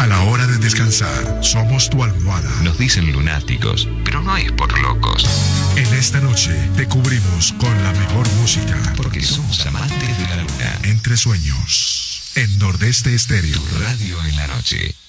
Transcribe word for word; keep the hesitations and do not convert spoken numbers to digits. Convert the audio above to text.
A la hora de descansar, somos tu almohada. Nos dicen lunáticos, pero no es por locos. En esta noche te cubrimos con la mejor música. Porque somos amantes de la luna. Entre sueños, en Nordeste Estéreo. Tu radio en la noche.